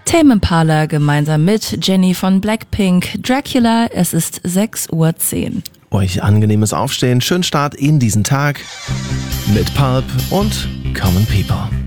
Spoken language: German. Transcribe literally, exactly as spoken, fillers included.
Tame Impala gemeinsam mit Jenny von Blackpink. Dracula, es ist sechs Uhr zehn. Euch angenehmes Aufstehen, schönen Start in diesen Tag mit Pulp und Common People.